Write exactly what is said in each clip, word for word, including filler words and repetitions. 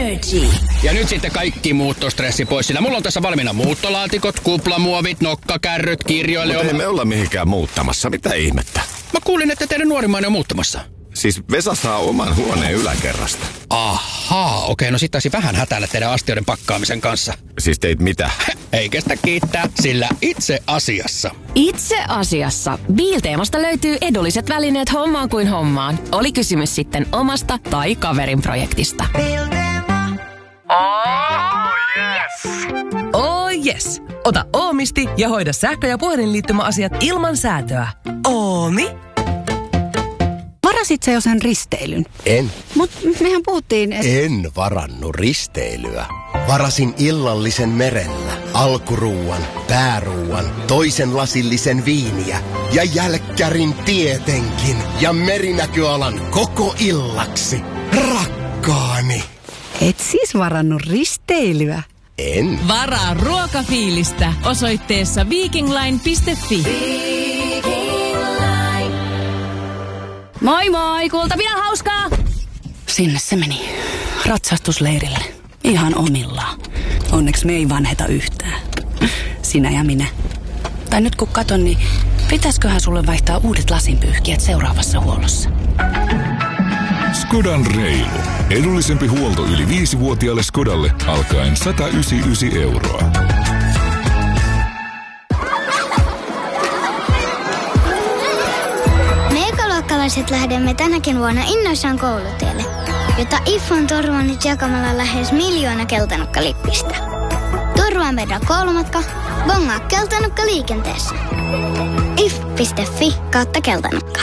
Energy. Ja nyt sitten kaikki muuttostressi pois, sillä mulla on tässä valmiina muuttolaatikot, kuplamuovit, nokkakärryt, kirjoille. Mutta ei me olla mihinkään muuttamassa. Mitä ihmettä? Mä kuulin, että teidän nuorimmainen on muuttamassa. Siis Vesa saa oman huoneen yläkerrasta. Ahaa, okei, no sit taisi vähän hätäillä teidän astioiden pakkaamisen kanssa. Siis teit mitä? Eikä sitä kiittää, sillä itse asiassa. Itse asiassa Biilteemasta löytyy edulliset välineet hommaan kuin hommaan. Oli kysymys sitten omasta tai kaverin projektista. Biilteema. Oh yes! Oh yes! Ota Oomisti ja hoida sähkö- ja puhelinliittymäasiat ilman säätöä. Oomi? Varasit sä jo sen risteilyn? En. Mut mehän puhuttiin, että... En varannut risteilyä. Varasin illallisen merellä, alkuruuan, pääruuan, toisen lasillisen viiniä ja jälkkärin tietenkin ja merinäköalan koko illaksi. Rakkaani! Et siis varannut risteilyä? En. Varaa ruokafiilistä osoitteessa viikingline piste fi. Moi moi, kulta, pidä hauskaa! Sinne se meni. Ratsastusleirille. Ihan omillaan. Onneksi me ei vanheta yhtään. Sinä ja minä. Tai nyt kun katon, niin pitäisköhän sulle vaihtaa uudet lasinpyyhkijät seuraavassa huollossa? Skodan reilu. Edullisempi huolto yli viisivuotiaalle Skodalle alkaen sata yhdeksänkymmentäyhdeksän euroa. Luokkalaiset lähdemme tänäkin vuonna innoissaan koulutielle, jota I F on turvannut jakamalla lähes miljoona keltanukkalippistä. Turvaa meidän koulumatka, bongaa keltanukka liikenteessä. if piste fi kautta keltanukka.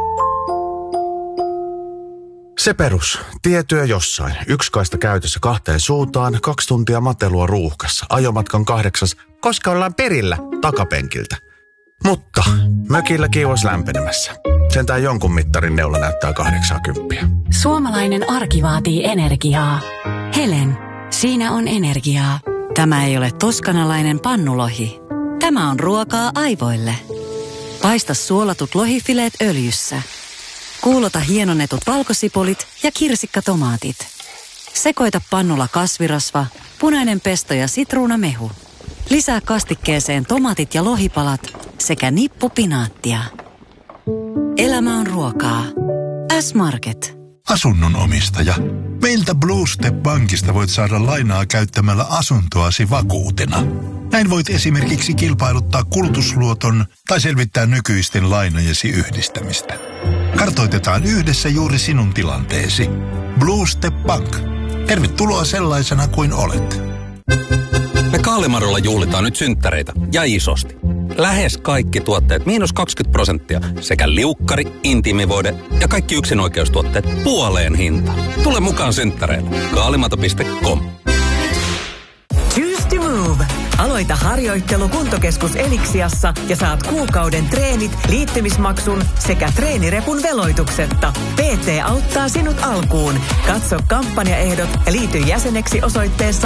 Se perus. Tietyö jossain. Yksi kaista käytössä kahteen suuntaan, kaksi tuntia matelua ruuhkassa. Ajomatkan kahdeksas, koska ollaan perillä takapenkiltä. Mutta mökillä kiivos lämpenemässä. Sentään jonkun mittarin neula näyttää kahdeksankymmentä. Suomalainen arki vaatii energiaa. Helen, siinä on energiaa. Tämä ei ole toskanalainen pannulohi. Tämä on ruokaa aivoille. Paista suolatut lohifileet öljyssä. Kuulota hienonnetut valkosipulit ja kirsikkatomaatit. Sekoita pannulla kasvirasva, punainen pesto ja sitruunamehu. Lisää kastikkeeseen tomaatit ja lohipalat sekä nippu pinaattia. Elämä on ruokaa. S-Market. Asunnon omistaja. Meiltä Blue Step Bankista voit saada lainaa käyttämällä asuntoasi vakuutena. Näin voit esimerkiksi kilpailuttaa kulutusluoton tai selvittää nykyisten lainojesi yhdistämistä. Kartoitetaan yhdessä juuri sinun tilanteesi. Blue Step Bank. Tervetuloa sellaisena kuin olet. Me Kaalimarolla juhlitaan nyt synttäreitä ja isosti. Lähes kaikki tuotteet miinus kaksikymmentä prosenttia sekä liukkari, intiimivoide ja kaikki yksinoikeustuotteet puoleen hintaan. Tule mukaan synttäreille. Kaalimato piste com. Choose to move. Aloita harjoittelu Kuntokeskus Eliksiassa ja saat kuukauden treenit, liittymismaksun sekä treenirepun veloituksetta. P T auttaa sinut alkuun. Katso kampanjaehdot ja liity jäseneksi osoitteessa